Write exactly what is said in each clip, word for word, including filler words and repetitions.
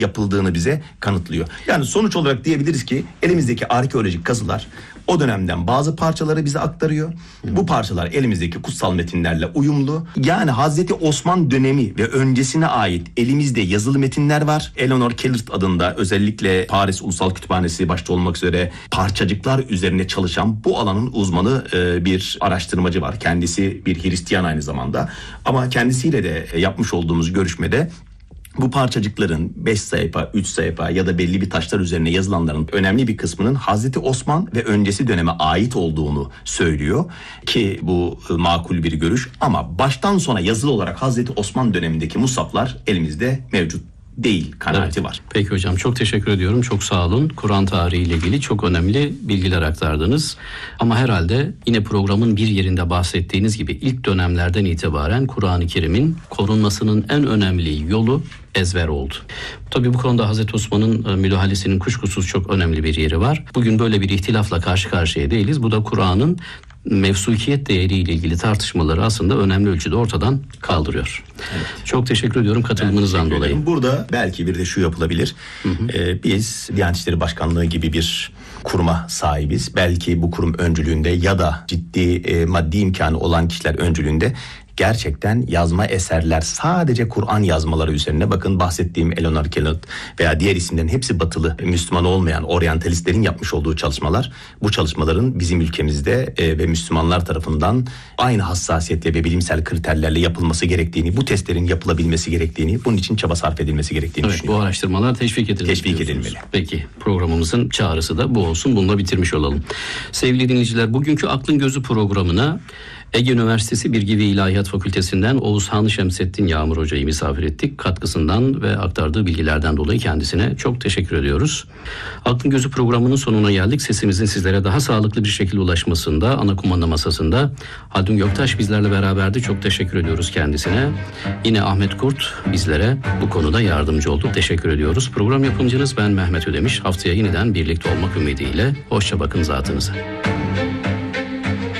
yapıldığını bize kanıtlıyor. Yani sonuç olarak diyebiliriz ki elimizdeki arkeolojik kazılar o dönemden bazı parçaları bize aktarıyor. Hmm. Bu parçalar elimizdeki kutsal metinlerle uyumlu. Yani Hazreti Osman dönemi ve öncesine ait elimizde yazılı metinler var. Eleanor Kellert adında özellikle Paris Ulusal Kütüphanesi başta olmak üzere parçacıklar üzerine çalışan bu alanın uzmanı e, bir araştırmacı var. Kendisi bir Hristiyan aynı zamanda. Ama kendisiyle de yapmış olduğumuz görüşmede bu parçacıkların beş sayfa, üç sayfa ya da belli bir taşlar üzerine yazılanların önemli bir kısmının Hazreti Osman ve öncesi döneme ait olduğunu söylüyor ki bu makul bir görüş, ama baştan sona yazılı olarak Hazreti Osman dönemindeki mushaflar elimizde mevcut değil kanaati evet. var. Peki hocam, çok teşekkür ediyorum. Çok sağ olun. Kur'an tarihi ile ilgili çok önemli bilgiler aktardınız. Ama herhalde yine programın bir yerinde bahsettiğiniz gibi ilk dönemlerden itibaren Kur'an-ı Kerim'in korunmasının en önemli yolu ezber oldu. Tabii bu konuda Hazreti Osman'ın müdahalesinin kuşkusuz çok önemli bir yeri var. Bugün böyle bir ihtilafla karşı karşıya değiliz. Bu da Kur'an'ın mevsukiyet değeriyle ilgili tartışmaları aslında önemli ölçüde ortadan kaldırıyor. Evet. Çok teşekkür ediyorum katılımınızdan teşekkür dolayı. Burada belki bir de şu yapılabilir. Hı hı. Ee, biz Diyanet İşleri Başkanlığı gibi bir kuruma sahibiz. Belki bu kurum öncülüğünde ya da ciddi e, maddi imkanı olan kişiler öncülüğünde gerçekten yazma eserler, sadece Kur'an yazmaları üzerine, bakın bahsettiğim Eleanor Kellert veya diğer isimlerin hepsi batılı, Müslüman olmayan oryantalistlerin yapmış olduğu çalışmalar, bu çalışmaların bizim ülkemizde e, ve Müslümanlar tarafından aynı hassasiyetle ve bilimsel kriterlerle yapılması gerektiğini, bu testlerin yapılabilmesi gerektiğini, bunun için çaba sarf edilmesi gerektiğini evet, düşünüyorum. Bu araştırmalar teşvik edilmeli. Teşvik edilmeli. Peki, programımızın çağrısı da bu olsun. Bununla bitirmiş olalım. Sevgili dinleyiciler, bugünkü Aklın Gözü programına Ege Üniversitesi Bilgi ve İlahiyat Fakültesinden Oğuzhan Şemsettin Yağmur Hoca'yı misafir ettik. Katkısından ve aktardığı bilgilerden dolayı kendisine çok teşekkür ediyoruz. Aklın Gözü programının sonuna geldik. Sesimizin sizlere daha sağlıklı bir şekilde ulaşmasında ana kumanda masasında Haldun Göktaş bizlerle beraberdi. Çok teşekkür ediyoruz kendisine. Yine Ahmet Kurt bizlere bu konuda yardımcı oldu. Teşekkür ediyoruz. Program yapımcınız ben Mehmet Ödemiş. Haftaya yeniden birlikte olmak ümidiyle. Hoşça bakın zatınıza.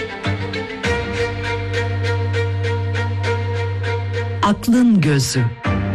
Aklın Gözü.